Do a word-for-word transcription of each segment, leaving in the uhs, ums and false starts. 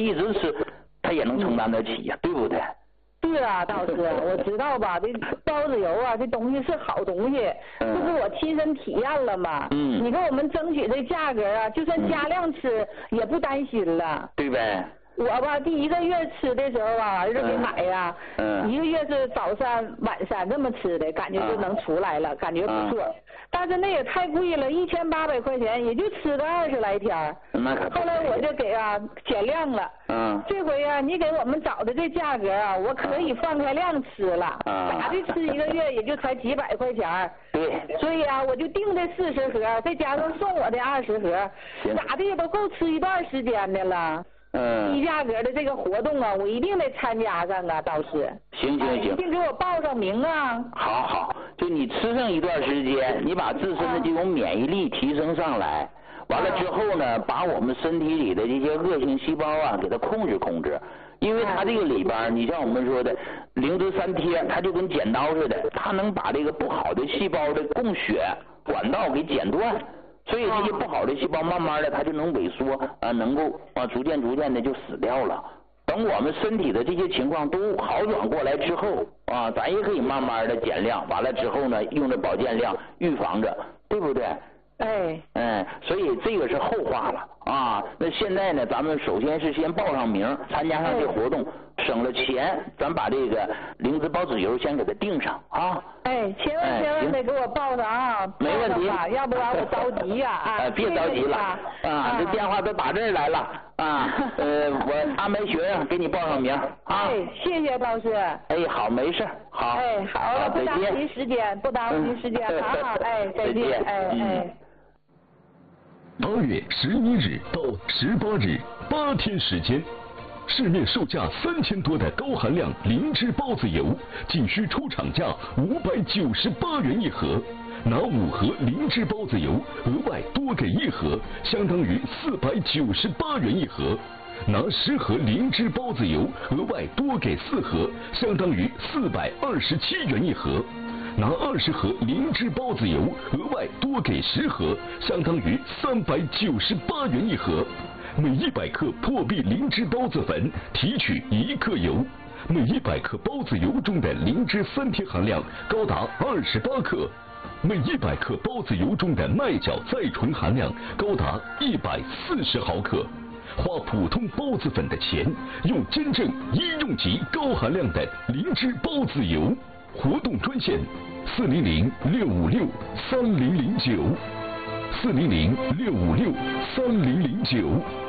一直吃，他也能承担得起呀，对不对？ 对啊，道士，我知道吧？这包子油啊，这东西是好东西，这不是我亲身体验了吗？ 嗯。 你给我们争取这价格啊，就算加量吃也不担心了。 对呗。 我吧，第一个月吃的时候啊，儿子给买呀， 嗯， 一个月是早三晚三这么吃的，感觉就能出来了，感觉不错。但是那也太贵了，一千八百块钱也就吃个二十来天。 那可后来我就给啊减量了。 嗯。 这回啊，你给我们找的这价格啊，我可以放开量吃了。咋的吃一个月也就才几百块钱。 对。 所以啊，我就订这四十盒，再加上送我的二十盒，咋的也都够吃一段时间的了。 嗯， 低价格的这个活动啊，我一定得参加上啊，倒是。 行行行， 一定给我报上名啊。 好好，就你吃上一段时间，你把自身的这种免疫力提升上来，完了之后呢，把我们身体里的这些恶性细胞啊，给它控制控制。因为它这个里边，你像我们说的灵芝三贴，它就跟剪刀似的，它能把这个不好的细胞的供血管道给剪断。所以这些不好的细胞慢慢的它就能萎缩啊，能够啊逐渐逐渐的就死掉了。等我们身体的这些情况都好转过来之后啊，咱也可以慢慢的减量，完了之后呢，用着保健量预防着，对不对？ 哎， 嗯，所以这个是后话了啊。那现在呢，咱们首先是先报上名，参加上这活动，省了钱，咱把这个灵芝孢子油先给它定上啊。 哎，千万千万得给我报上啊！ 没问题， 要不然我着急呀啊！ 哎，别着急了啊，这电话都打这儿来了啊。呃，我安排学生给你报上名啊。 哎，谢谢老师。 哎，好，没事，好。 哎，好了，不耽误您时间，不耽误您时间啊！哎，再见，哎哎。 八月十一日到十八日，八天时间，市面售价三千多的高含量灵芝孢子油，仅需出厂价五百九十八元一盒。拿五盒灵芝孢子油，额外多给一盒，相当于四百九十八元一盒。拿十盒灵芝孢子油，额外多给四盒，相当于四百二十七元一盒。拿二十盒灵芝孢子油，额外多给十盒，相当于三百九十八元一盒。每一百克破壁灵芝孢子粉提取一克油，每一百克孢子油中的灵芝三贴含量高达二十八克，每一百克孢子油中的麦角再醇含量高达一百四十毫克。花普通孢子粉的钱，用真正医用级高含量的灵芝孢子油。活动专线：四零零六五六三零零九，四零零六五六三零零九。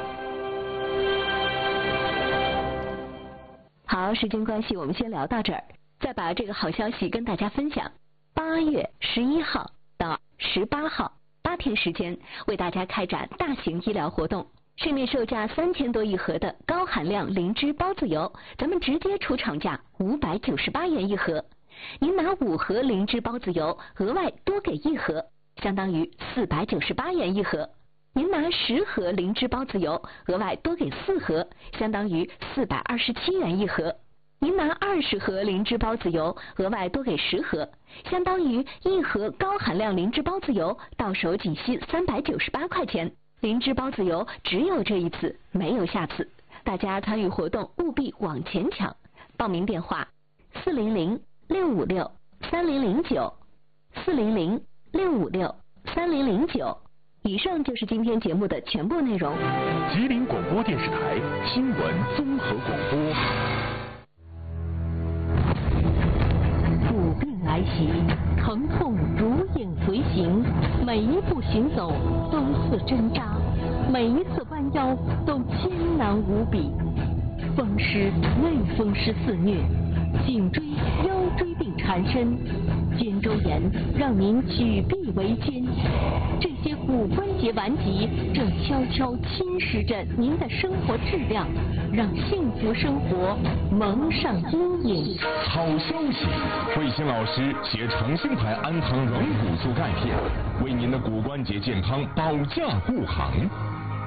好，时间关系，我们先聊到这儿。再把这个好消息跟大家分享：八月十一号到十八号，八天时间，为大家开展大型医疗活动。市面售价三千多一盒的高含量灵芝孢子油，咱们直接出厂价五百九十八元一盒。您拿五盒灵芝孢子油，额外多给一盒，相当于四百九十八元一盒。您拿十盒灵芝孢子油，额外多给四盒，相当于四百二十七元一盒。您拿二十盒灵芝孢子油，额外多给十盒，相当于一盒高含量灵芝孢子油到手仅需三百九十八块钱。灵芝孢子油只有这一次，没有下次。大家参与活动务必往前抢。报名电话：四零零六五六三零零九，四零零六五六三零零九。以上就是今天节目的全部内容。 吉林广播电视台新闻综合广播。 主病来袭，疼痛如影随形，每一步行走都似针扎，每一次弯腰都艰难无比。风湿、类风湿肆虐，颈椎、腰椎病缠身，肩周炎让您举臂维艰，这些骨关节顽疾正悄悄侵蚀着您的生活质量，让幸福生活蒙上阴影。 好消息，慧心老师携长兴牌安堂软骨素钙片，为您的骨关节健康保驾护航。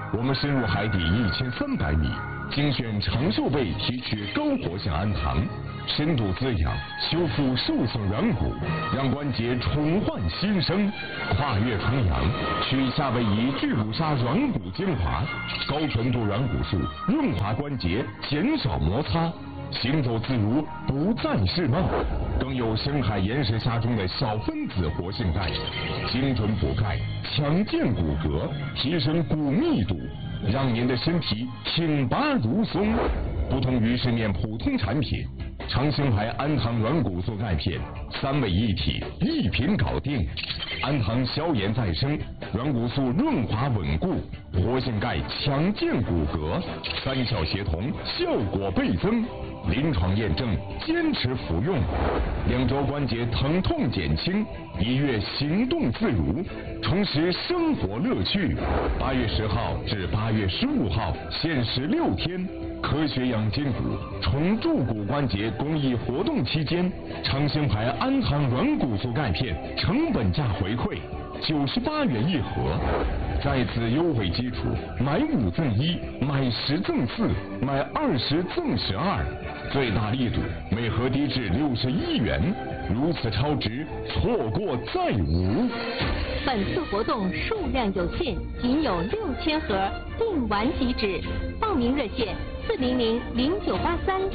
我们深入海底一千三百米，精选长寿贝提取高活性氨糖，深度滋养，修复受损软骨，让关节重焕新生。跨越重洋，取夏威夷巨骨鲨软骨精华，高纯度软骨素润滑关节，减少摩擦。行走自如，不再是梦。更有深海岩石虾中的小分子活性钙，精准补钙，强健骨骼，提升骨密度，让您的身体挺拔如松。不同于市面普通产品，长兴牌氨糖软骨素钙片三位一体，一瓶搞定。氨糖消炎再生，软骨素润滑稳固，活性钙强健骨骼，三效协同，效果倍增。临床验证，坚持服用，两周关节疼痛减轻，一月行动自如，重拾生活乐趣。八月十号至八月十五号，限时六天。科学养筋骨，重铸骨关节公益活动期间，长兴牌氨糖软骨素钙片成本价回馈九十八元一盒。在此优惠基础，买五赠一，买十赠四，买二十赠十二，最大力度，每盒低至六十一元。如此超值，错过再无。 本次活动数量有限，仅有六千盒，订完即止。报名热线：四零零零九八三